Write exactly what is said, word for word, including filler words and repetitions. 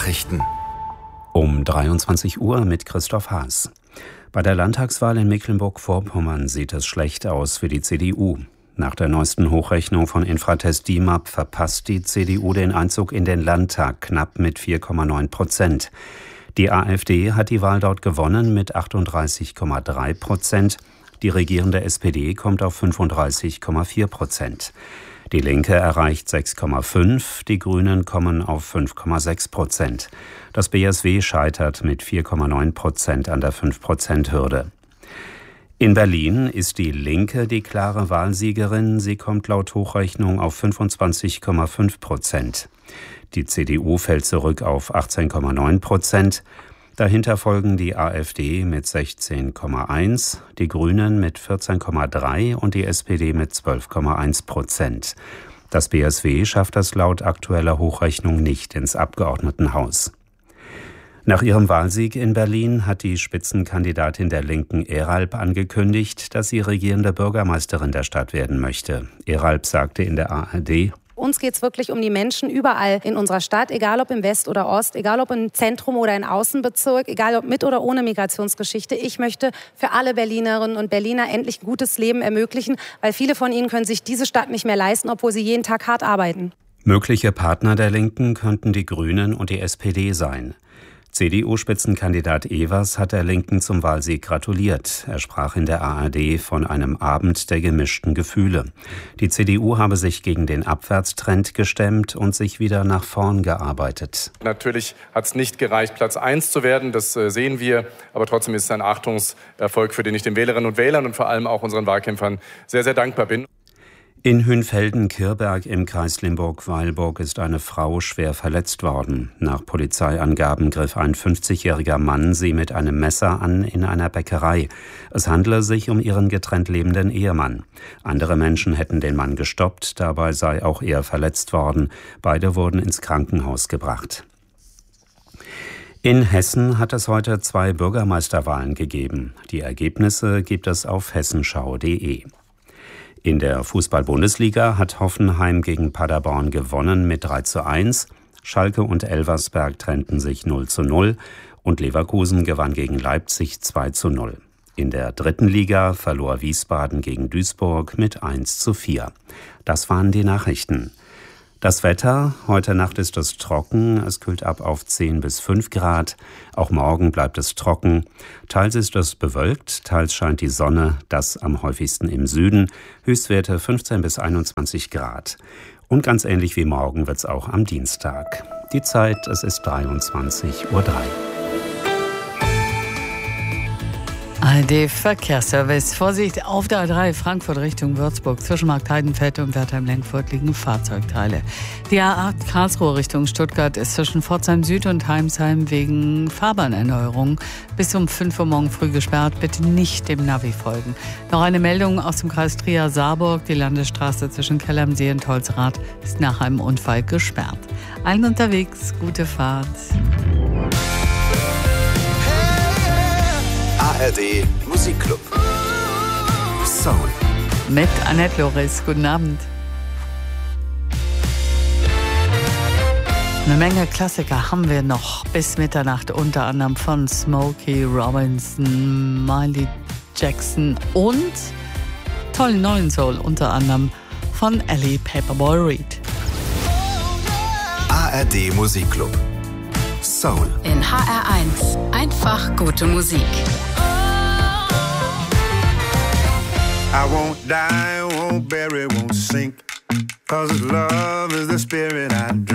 Nachrichten. Um dreiundzwanzig Uhr mit Christoph Haas. Bei der Landtagswahl in Mecklenburg-Vorpommern sieht es schlecht aus für die C D U. Nach der neuesten Hochrechnung von Infratest D I M A P verpasst die C D U den Einzug in den Landtag knapp mit vier Komma neun Prozent. Die AfD hat die Wahl dort gewonnen mit achtunddreißig Komma drei Prozent. Die regierende S P D kommt auf fünfunddreißig Komma vier Prozent. Die Linke erreicht sechs Komma fünf, die Grünen kommen auf fünf Komma sechs Prozent. Das B S W scheitert mit vier Komma neun Prozent an der fünf Prozent Hürde. In Berlin ist die Linke die klare Wahlsiegerin. Sie kommt laut Hochrechnung auf fünfundzwanzig Komma fünf Prozent. Die C D U fällt zurück auf achtzehn Komma neun Prozent. Dahinter folgen die AfD mit sechzehn Komma eins, die Grünen mit vierzehn Komma drei und die S P D mit zwölf Komma eins Prozent. Das B S W schafft das laut aktueller Hochrechnung nicht ins Abgeordnetenhaus. Nach ihrem Wahlsieg in Berlin hat die Spitzenkandidatin der Linken Eralp angekündigt, dass sie regierende Bürgermeisterin der Stadt werden möchte. Eralp sagte in der A R D: Uns geht es wirklich um die Menschen überall in unserer Stadt, egal ob im West oder Ost, egal ob im Zentrum oder im Außenbezirk, egal ob mit oder ohne Migrationsgeschichte. Ich möchte für alle Berlinerinnen und Berliner endlich ein gutes Leben ermöglichen, weil viele von ihnen können sich diese Stadt nicht mehr leisten, obwohl sie jeden Tag hart arbeiten. Mögliche Partner der Linken könnten die Grünen und die S P D sein. C D U-Spitzenkandidat Evers hat der Linken zum Wahlsieg gratuliert. Er sprach in der A R D von einem Abend der gemischten Gefühle. Die C D U habe sich gegen den Abwärtstrend gestemmt und sich wieder nach vorn gearbeitet. Natürlich hat es nicht gereicht, Platz eins zu werden, das äh, sehen wir. Aber trotzdem ist es ein Achtungserfolg, für den ich den Wählerinnen und Wählern und vor allem auch unseren Wahlkämpfern sehr, sehr dankbar bin. In Hünfelden-Kirberg im Kreis Limburg-Weilburg ist eine Frau schwer verletzt worden. Nach Polizeiangaben griff ein fünfzigjähriger Mann sie mit einem Messer an in einer Bäckerei. Es handle sich um ihren getrennt lebenden Ehemann. Andere Menschen hätten den Mann gestoppt, dabei sei auch er verletzt worden. Beide wurden ins Krankenhaus gebracht. In Hessen hat es heute zwei Bürgermeisterwahlen gegeben. Die Ergebnisse gibt es auf hessenschau punkt de. In der Fußball-Bundesliga hat Hoffenheim gegen Paderborn gewonnen mit drei zu eins. Schalke und Elversberg trennten sich null zu null und Leverkusen gewann gegen Leipzig zwei zu null. In der dritten Liga verlor Wiesbaden gegen Duisburg mit eins zu vier. Das waren die Nachrichten. Das Wetter: Heute Nacht ist es trocken, es kühlt ab auf zehn bis fünf Grad. Auch morgen bleibt es trocken. Teils ist es bewölkt, teils scheint die Sonne, das am häufigsten im Süden. Höchstwerte fünfzehn bis einundzwanzig Grad. Und ganz ähnlich wie morgen wird es auch am Dienstag. Die Zeit: es ist dreiundzwanzig Uhr drei. A R D-Verkehrsservice. Vorsicht, auf der A drei Frankfurt Richtung Würzburg. Zwischen Markt Heidenfeld und Wertheim-Lenkfurt liegen Fahrzeugteile. Die A acht Karlsruhe Richtung Stuttgart ist zwischen Pforzheim Süd und Heimsheim wegen Fahrbahnerneuerung bis um fünf Uhr morgen früh gesperrt. Bitte nicht dem Navi folgen. Noch eine Meldung aus dem Kreis Trier-Saarburg. Die Landesstraße zwischen Keller am See und Tolzrath ist nach einem Unfall gesperrt. Allen unterwegs, gute Fahrt. A R D Musikclub. Soul. Mit Annette Loris. Guten Abend. Eine Menge Klassiker haben wir noch bis Mitternacht, unter anderem von Smokey Robinson, Miley Jackson und tollen neuen Soul, unter anderem von Ellie Paperboy Reed. A R D Musikclub. Soul. In H R eins. Einfach gute Musik. I won't die, won't bury, won't sink, 'cause love is the spirit I drink.